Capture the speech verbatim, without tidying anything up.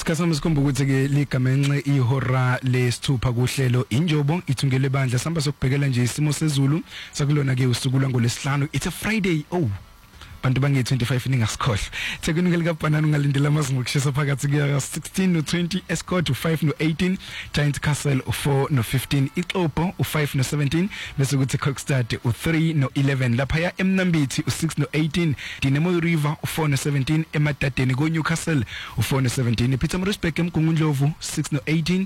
Sikhathana sikhomba ukuthi ke ligamenxe ihora lesithupha kuhlelo injobo ithungele bandla samba sokubhekela nje isimo sezulu sakulona ke usuku lwangolesihlanu. It's a Friday. Oh, bantu bange twenty-five ningasikhohle thekunikele kaBhanana ungalindela amazinga okushisa phakathi kuya sixteen no twenty, Escort u-five no eighteen, Giant Castle u-four no fifteen, Ixopo u-five no seventeen, bese kuthi Kokstad u-three no eleven, lapha ya eMnambithi u-six no eighteen, Dinemo River u-four no seventeen, eMadadeni ko Newcastle u-four no seventeen, Pietermaritzburg eMgungundlovu six no eighteen,